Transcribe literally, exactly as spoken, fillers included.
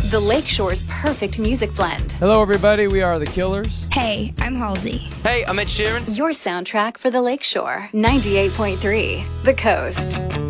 The Lakeshore's perfect music blend. Hello, everybody. We are The Killers. Hey, I'm Halsey. Hey, I'm Ed Sheeran. Your soundtrack for the Lakeshore. ninety-eight point three, The Coast.